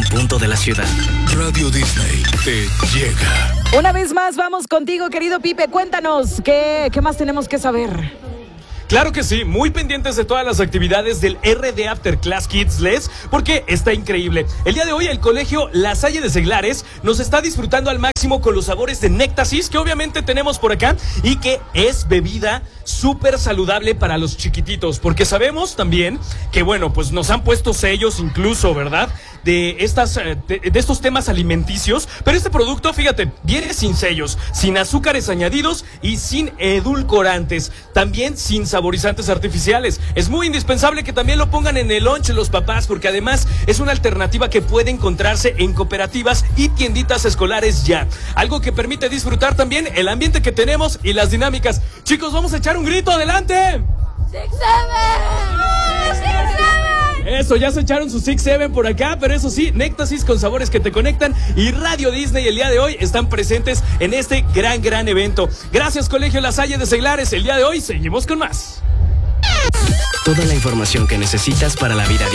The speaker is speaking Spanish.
punto de la ciudad. Radio Disney te llega. Una vez más, vamos contigo, querido Pipe. Cuéntanos, ¿qué más tenemos que saber? Claro que sí, muy pendientes de todas las actividades del RD After Class Kids Les, porque está increíble. El día de hoy el colegio La Salle de Seglares nos está disfrutando al máximo con los sabores de Néctasis, que obviamente tenemos por acá, y que es bebida súper saludable para los chiquititos, porque sabemos también que, bueno, pues nos han puesto sellos incluso, ¿verdad?, de estos temas alimenticios, pero este producto, fíjate, viene sin sellos, sin azúcares añadidos y sin edulcorantes, también sin saborizantes artificiales. Es muy indispensable que también lo pongan en el lunch los papás, porque además es una alternativa que puede encontrarse en cooperativas y tienditas escolares ya, algo que permite disfrutar también el ambiente que tenemos y las dinámicas. Chicos, vamos a echar un grito, adelante. Eso, ya se echaron su 6-7 por acá, pero eso sí, Néctasis con sabores que te conectan y Radio Disney el día de hoy están presentes en este gran evento. Gracias, Colegio La Salle de Seglares. El día de hoy seguimos con más. Toda la información que necesitas para la vida